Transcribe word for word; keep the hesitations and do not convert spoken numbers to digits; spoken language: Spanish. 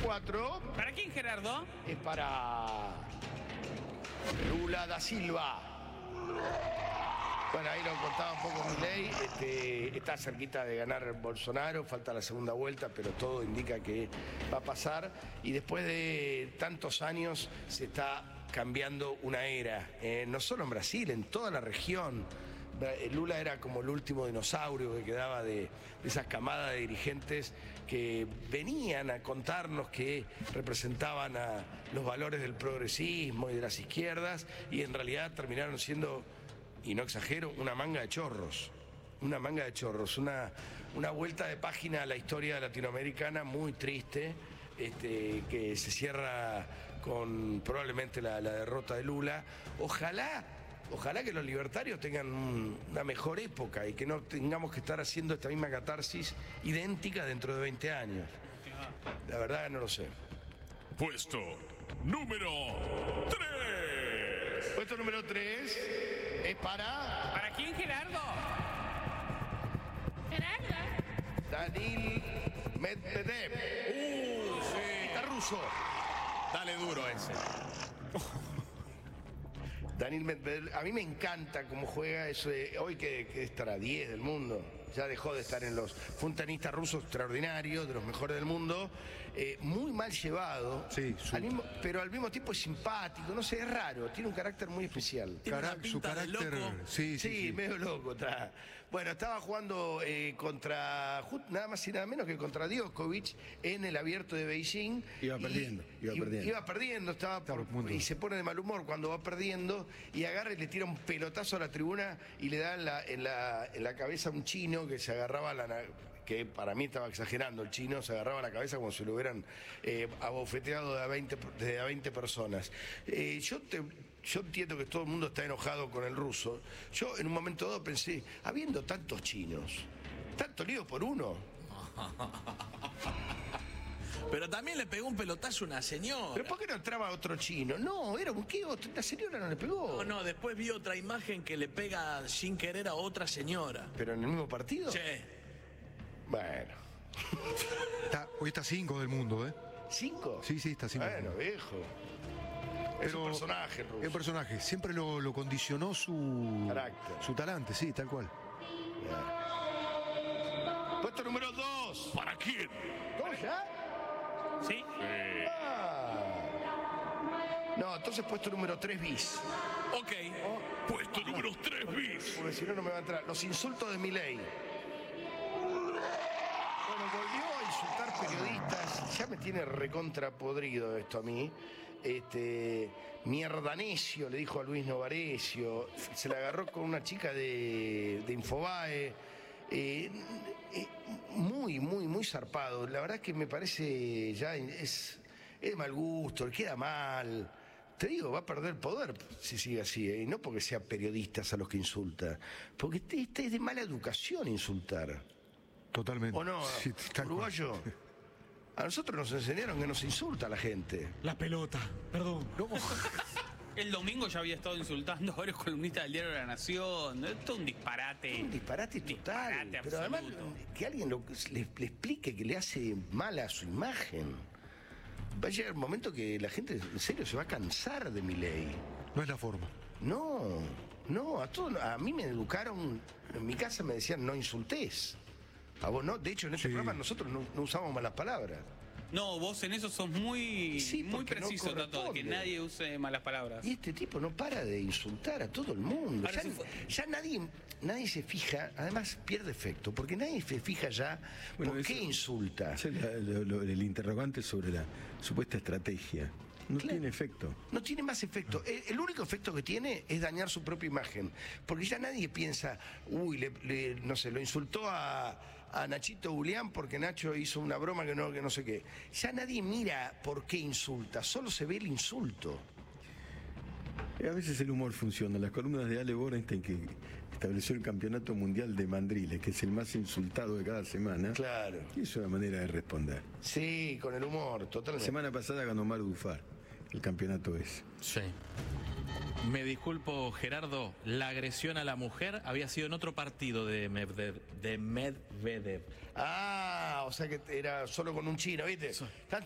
cuatro. ¿Para quién, Gerardo? Es para Lula da Silva. Bueno, ahí lo contaba un poco Milei. Este, está cerquita de ganar Bolsonaro, falta la segunda vuelta, pero todo indica que va a pasar. Y después de tantos años se está cambiando una era, eh, no solo en Brasil, en toda la región. Lula era como el último dinosaurio que quedaba de, de esas camadas de dirigentes que venían a contarnos que representaban a los valores del progresismo y de las izquierdas, y en realidad terminaron siendo, y no exagero, una manga de chorros. Una manga de chorros, una, una vuelta de página a la historia latinoamericana muy triste, este, que se cierra con probablemente la, la derrota de Lula. Ojalá, ojalá que los libertarios tengan un, una mejor época y que no tengamos que estar haciendo esta misma catarsis idéntica dentro de veinte años. La verdad no lo sé. Puesto número tres. Puesto número tres es para... ¿Para quién, Gerardo? Daniil Medvedev. Uh, sí. Está ruso. Dale duro ese. Daniil Medvedev, a mí me encanta cómo juega eso de, hoy que, que estará diez del mundo, ya dejó de estar en los... Fue un tenista ruso extraordinario, de los mejores del mundo, eh, muy mal llevado, sí, al mismo, pero al mismo tiempo es simpático, no sé, es raro, tiene un carácter muy especial. Cara, su carácter, sí, sí, sí, sí, medio loco está. Bueno, estaba jugando eh, contra, nada más y nada menos que contra Djokovic en el Abierto de Beijing. Iba perdiendo, iba y, perdiendo. Iba perdiendo, estaba por, y se pone de mal humor cuando va perdiendo y agarra y le tira un pelotazo a la tribuna y le da en la, en la, en la cabeza a un chino que se agarraba la... que para mí estaba exagerando, el chino se agarraba la cabeza como si lo hubieran eh, abofeteado de a veinte, de a veinte personas. Eh, yo, te, yo entiendo que todo el mundo está enojado con el ruso. Yo en un momento dado pensé, habiendo tantos chinos, tanto lío por uno. Pero también le pegó un pelotazo a una señora. ¿Pero por qué no entraba otro chino? No, era un qué otro, la señora no le pegó. No, no, después vi otra imagen que le pega sin querer a otra señora. ¿Pero en el mismo partido? Sí. Bueno. Está, hoy está cinco del mundo, ¿eh? ¿Cinco? Sí, sí, está cinco. Bueno, viejo. Es Pero un personaje, ruso. Es un personaje. Siempre lo, lo condicionó su... Carácter. Su talante, sí, tal cual. Yeah. Puesto número dos. ¿Para quién? ¿Dos ya? ¿Sí? Ah. No, entonces puesto número tres bis. Ok. Oh. Puesto número tres bis. Porque si no, no me va a entrar. Los insultos de Milei. Bueno, volvió a insultar periodistas. Ya me tiene recontrapodrido esto a mí. Este, mierda necio, le dijo a Luis Novarecio. Se la agarró con una chica de, de Infobae. Eh, eh, muy, muy, muy zarpado. La verdad que me parece ya es, es de mal gusto, le queda mal. Te digo, va a perder poder si sigue así, ¿eh? Y no porque sean periodistas a los que insulta, porque este, este es de mala educación insultar. Totalmente. ¿O no, sí, uruguayo? A nosotros nos enseñaron que nos insulta a la gente. La pelota, perdón. No. El domingo ya había estado insultando a varios columnistas del Diario de la Nación. Esto es un disparate. Un disparate total. Disparate pero además absoluto. que alguien lo, le, le explique que le hace mal a su imagen. Va a llegar un momento que la gente en serio se va a cansar de Milei. No es la forma. No, no, a todo, a mí me educaron, en mi casa me decían no insultés. A vos no, de hecho en este Sí. programa nosotros no, no usamos malas palabras. No, vos en eso sos muy, Sí, muy porque no preciso, Tato, de que corresponde. nadie use malas palabras. Y este tipo no para de insultar a todo el mundo. Ahora, Ya, si fue- ya nadie, nadie se fija, además pierde efecto, porque nadie se fija ya Bueno, por eso- qué insulta. Ese es la- lo- lo- el interrogante sobre la supuesta estrategia. No Claro. tiene efecto. No tiene más efecto. El, el único efecto que tiene es dañar su propia imagen. Porque ya nadie piensa, uy, le, le- no sé, lo insultó a, a Nachito Julián porque Nacho hizo una broma que no, que no sé qué. Ya nadie mira por qué insulta, solo se ve el insulto. A veces el humor funciona. Las columnas de Ale Borenstein, que estableció el campeonato mundial de mandriles, que es el más insultado de cada semana. Claro. Y es una manera de responder. Sí, con el humor, La totalmente. semana pasada ganó Mar Dufar el campeonato ese. Sí. Me disculpo, Gerardo, la agresión a la mujer había sido en otro partido de Medvedev. De Medvedev. Ah, o sea que era solo con un chino, ¿viste? Están